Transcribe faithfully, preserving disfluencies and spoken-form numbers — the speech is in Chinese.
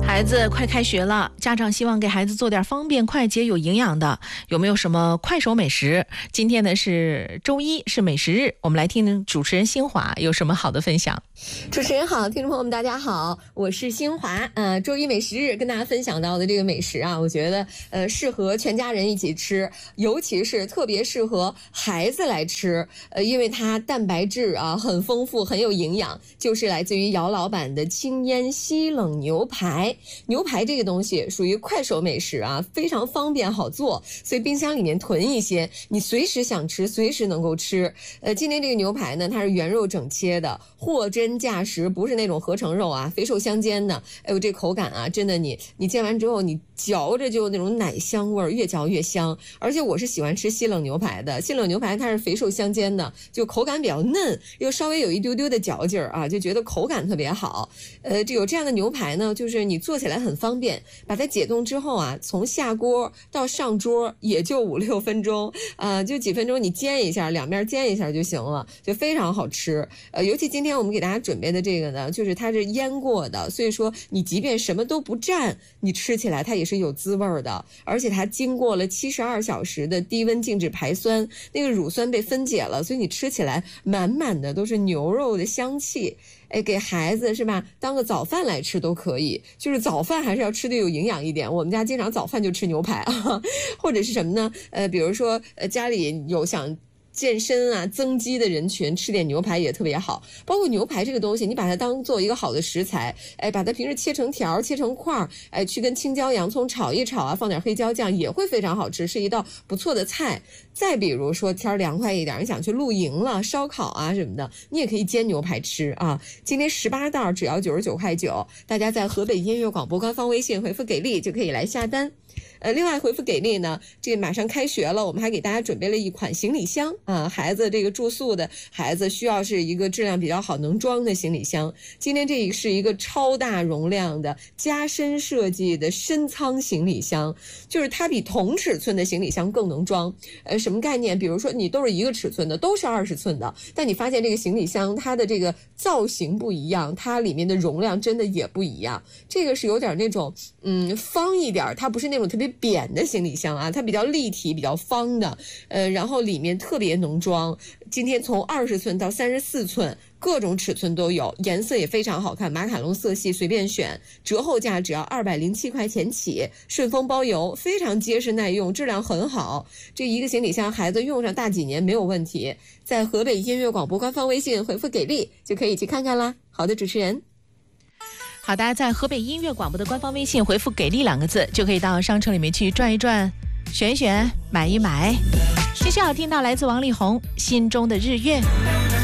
孩子快开学了，家长希望给孩子做点方便、快捷、有营养的，有没有什么快手美食？今天呢是周一，是美食日，我们来听主持人新华有什么好的分享。 主持人好，听众朋友们大家好，我是新华。呃，周一美食日跟大家分享到的这个美食啊，我觉得呃适合全家人一起吃，尤其是特别适合孩子来吃，呃，因为它蛋白质啊很丰富，很有营养，就是来自于姚老板的轻烟西冷牛排。牛排这个东西属于快手美食啊，非常方便好做，所以冰箱里面囤一些，你随时想吃随时能够吃。呃，今天这个牛排呢，它是原肉整切的，货真价实，不是那种合成肉啊，肥瘦相间的。哎呦，这口感啊，真的你你煎完之后，你嚼着就那种奶香味儿，越嚼越香。而且我是喜欢吃西冷牛排的，西冷牛排它是肥瘦相间的，就口感比较嫩，又稍微有一丢丢的嚼劲儿啊，就觉得口感特别好。呃，这有这样的牛排呢，就是你做起来很方便，把它解冻之后啊，从下锅到上桌也就五六分钟，呃，就几分钟你煎一下，两面煎一下就行了，就非常好吃。呃，尤其今天我们给大家准备的这个呢，就是它是腌过的，所以说你即便什么都不蘸，你吃起来它也是有滋味的，而且它经过了七十二小时的低温静置排酸，那个乳酸被分解了，所以你吃起来满满的都是牛肉的香气。哎，给孩子是吧，当个早饭来吃都可以，就是早饭还是要吃的有营养一点。我们家经常早饭就吃牛排啊，或者是什么呢？呃，比如说呃家里有想健身啊增肌的人群，吃点牛排也特别好。包括牛排这个东西，你把它当做一个好的食材，哎，把它平时切成条切成块，哎，去跟青椒洋葱炒一炒啊，放点黑椒酱也会非常好吃，是一道不错的菜。再比如说天凉快一点，你想去露营了，烧烤啊什么的，你也可以煎牛排吃啊。今天十八袋只要九十九块九，大家在河北音乐广播官方微信回复给力就可以来下单。呃，另外回复给力呢，这马上开学了，我们还给大家准备了一款行李箱啊，孩子这个住宿的孩子需要是一个质量比较好能装的行李箱。今天这是一个超大容量的加深设计的深仓行李箱，就是它比同尺寸的行李箱更能装。呃，什么概念？比如说你都是一个尺寸的，都是二十寸的，但你发现这个行李箱它的这个造型不一样，它里面的容量真的也不一样。这个是有点那种嗯方一点，它不是那种特别扁的行李箱啊，它比较立体比较方的，呃，然后里面特别能装。今天从二十寸到三十四寸各种尺寸都有，颜色也非常好看，马卡龙色系随便选，折后价只要二百零七块钱起，顺丰包邮，非常结实耐用，质量很好。这一个行李箱孩子用上大几年没有问题。在河北音乐广播官方微信回复给力就可以去看看啦。好的，主持人。 好，大家在河北音乐广播的官方微信回复给力两个字，就可以到商城里面去转一转，选一选，买一买。接下来听到来自王力宏心中的日月。